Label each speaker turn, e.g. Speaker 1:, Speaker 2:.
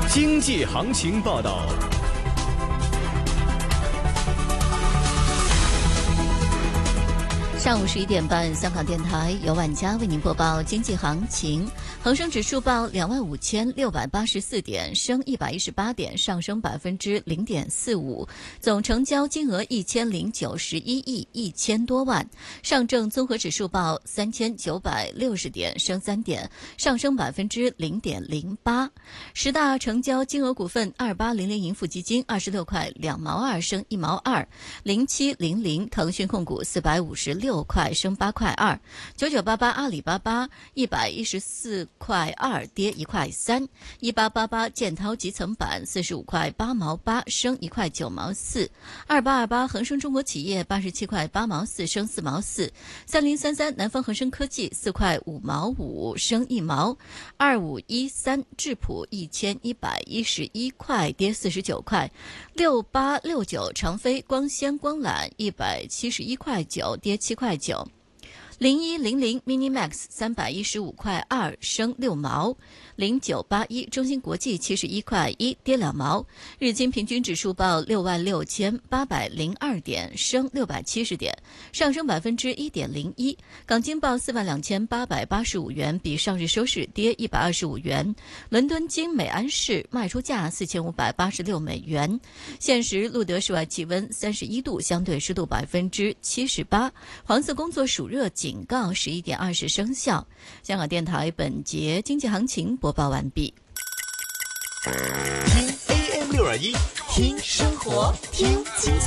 Speaker 1: 经济行情报道。
Speaker 2: 上午11点半，香港电台由晚佳为您播报经济行情。恒生指数报25,684点，升118点，上升0.45%，总成交金额1091亿1000多万。上证综合指数报3960点，升3点，上升0.08%。十大成交金额股份：2800盈富基金26块2毛2，升1毛2；0700腾讯控股456块，升8块2；9988阿里巴巴114块2，跌1块3；1888建滔集成板45块8毛8，升1块9毛4；2828恒生中国企业87块8毛4，升4毛4；3033南方恒生科技4块5毛5，升1毛；2513智普1111块，跌49块；6869长飞光纤光缆171块9，跌7块9；0100 Minimax 315块2，升6毛；0981中芯国际71块1，跌2毛。日经平均指数报66802点，升670点，上升1.01%。港金报42885元，比上日收市跌125元。伦敦金每安士卖出价4586美元。现时录得室外气温31度，相对湿度78%。黄色工作暑热警告11点20生效。香港电台本节经济行情播报完毕。
Speaker 1: 听 AM621，听生活，听精彩。